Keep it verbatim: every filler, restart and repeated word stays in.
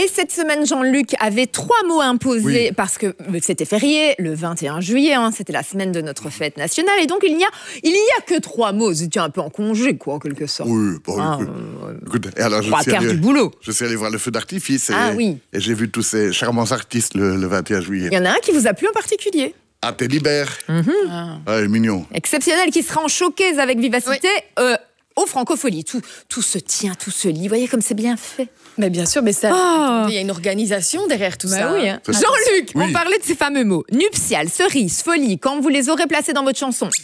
Mais cette semaine, Jean-Luc avait trois mots à imposer oui. parce que c'était férié, le vingt et un juillet, hein, c'était la semaine de notre fête nationale. Et donc, il n'y a, il y a que trois mots. C'était un peu en congé, quoi, en quelque sorte. Oui, bon, ah, écoute, euh, écoute, et alors, je trois suis quarts allé, du boulot. Je suis allé voir le feu d'artifice et, ah, oui. et j'ai vu tous ces charmants artistes le, le vingt et un juillet. Il y en a un qui vous a plu en particulier. Ah, Télibert. Mm-hmm. Ah. Ah, il est mignon. Exceptionnel, qui sera en showcase avec vivacité. Oui. Euh, Aux Francopholies, tout, tout se tient, tout se lit. Vous voyez comme c'est bien fait. Mais bien sûr, mais ça, oh. il y a une organisation derrière tout bah ça. Oui, hein. Jean-Luc, oui. on parlait de ces fameux mots. Nuptial, cerise, folie, quand vous les aurez placés dans votre chanson.